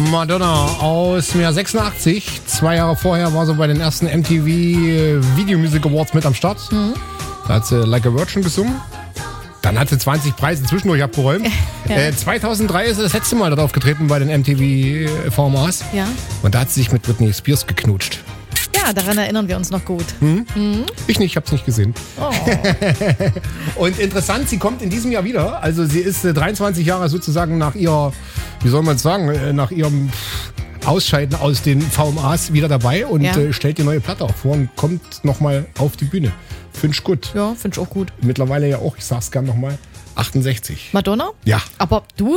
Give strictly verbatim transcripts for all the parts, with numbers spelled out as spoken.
Madonna aus dem Jahr sechsundachtzig. Zwei Jahre vorher war sie bei den ersten M T V Video Music Awards mit am Start. Mhm. Da hat sie Like a Virgin gesungen. Dann hat sie zwanzig Preise zwischendurch abgeräumt. Ja. Äh, zweitausenddrei ist sie das letzte Mal dort aufgetreten bei den M T V-V M As. Ja. Und da hat sie sich mit Britney Spears geknutscht. Ja, daran erinnern wir uns noch gut. Hm? Mhm. Ich nicht, ich hab's nicht gesehen. Oh. Und interessant, sie kommt in diesem Jahr wieder. Also sie ist äh, dreiundzwanzig Jahre sozusagen nach ihrer, wie soll man es sagen, äh, nach ihrem Ausscheiden aus den V M As wieder dabei und ja. äh, stellt die neue Platte auch vor und kommt nochmal auf die Bühne. Finde ich gut. Ja, finde ich auch gut. Mittlerweile ja auch, ich sag's gern nochmal, achtundsechzig. Madonna? Ja. Aber du...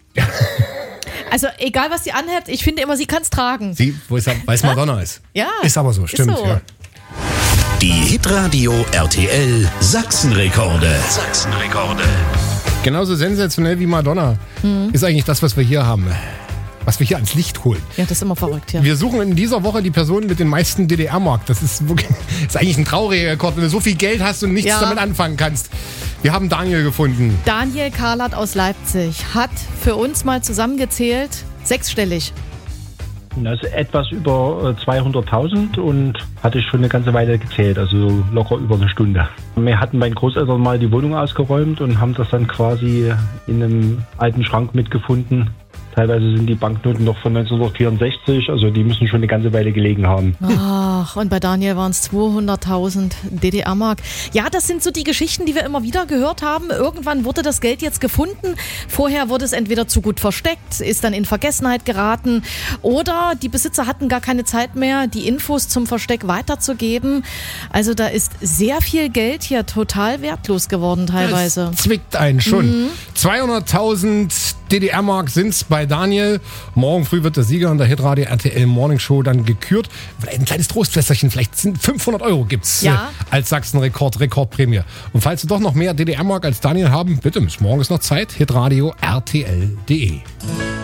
Also egal, was sie anhat, ich finde immer, sie kann es tragen. Sie, weil es Madonna ist. Ja. Ist aber so, stimmt. So. Ja. Die Hitradio R T L Sachsenrekorde. Sachsenrekorde. Genauso sensationell wie Madonna mhm. ist eigentlich das, was wir hier haben. Was wir hier ans Licht holen. Ja, das ist immer verrückt, ja. Wir suchen in dieser Woche die Person mit den meisten D D R-Mark. Das ist, wirklich, ist eigentlich ein trauriger Rekord, wenn du so viel Geld hast und nichts ja. damit anfangen kannst. Wir haben Daniel gefunden. Daniel Karlert aus Leipzig hat für uns mal zusammengezählt, sechsstellig. Also etwas über zweihunderttausend und hatte ich schon eine ganze Weile gezählt, also locker über eine Stunde. Wir hatten meinen Großeltern mal die Wohnung ausgeräumt und haben das dann quasi in einem alten Schrank mitgefunden. Teilweise sind die Banknoten noch von neunzehnhundertvierundsechzig, also die müssen schon eine ganze Weile gelegen haben. Ach, und bei Daniel waren es zweihunderttausend D D R-Mark. Ja, das sind so die Geschichten, die wir immer wieder gehört haben. Irgendwann wurde das Geld jetzt gefunden. Vorher wurde es entweder zu gut versteckt, ist dann in Vergessenheit geraten oder die Besitzer hatten gar keine Zeit mehr, die Infos zum Versteck weiterzugeben. Also da ist sehr viel Geld hier total wertlos geworden teilweise. Das zwickt einen schon. Mhm. zweihunderttausend D D R-Mark sind es bei Daniel. Morgen früh wird der Sieger in der Hitradio R T L Morning Show dann gekürt. Vielleicht ein kleines Trostflässerchen, vielleicht sind fünfhundert Euro gibt's ja. äh, als Sachsen-Rekord, Rekordprämie. Und falls Sie doch noch mehr D D R-Mark als Daniel haben, bitte, bis morgen ist noch Zeit. Hitradio R T L punkt de